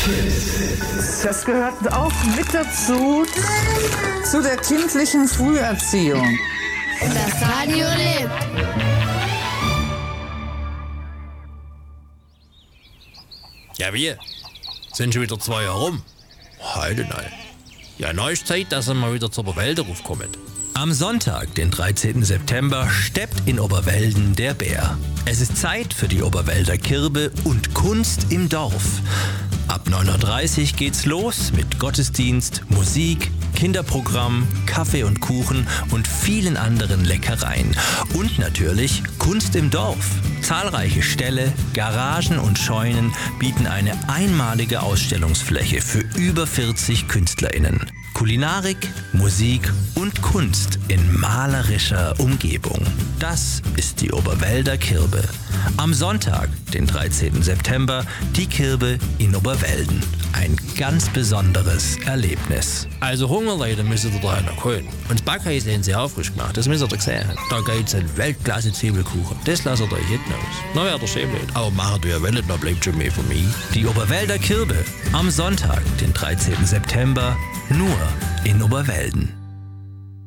Das gehört auch mit dazu, zu der kindlichen Früherziehung. Das Radio lebt. Ja, wie? Sind schon wieder 2 Jahre rum? Heute nein. Ja, neues Zeit, dass er mal wieder zur Oberwälder raufkommt. Am Sonntag, den 13. September, steppt in Oberwälden der Bär. Es ist Zeit für die Oberwälder Kirbe und Kunst im Dorf. Ab 9:30 Uhr geht's los mit Gottesdienst, Musik, Kinderprogramm, Kaffee und Kuchen und vielen anderen Leckereien. Und natürlich Kunst im Dorf. Zahlreiche Ställe, Garagen und Scheunen bieten eine einmalige Ausstellungsfläche für über 40 KünstlerInnen. Kulinarik, Musik und Kunst in malerischer Umgebung. Das ist die Oberwälder Kirbe. Am Sonntag, den 13. September, die Kirbe in Oberwälden. Ein ganz besonderes Erlebnis. Also Hungerleute müsst ihr da noch holen. Und das Backhaus haben sie auch frisch gemacht, das müsst ihr doch sehen. Da gibt's einen Weltklasse-Zwiebelkuchen. Das lasst ihr euch hinten aus. Na, wäre der schön blöd. Aber machen wir ja wollt, da bleibt schon mehr von mir. Die Oberwälder Kirbe. Am Sonntag, den 13. September, nur in Oberwälden.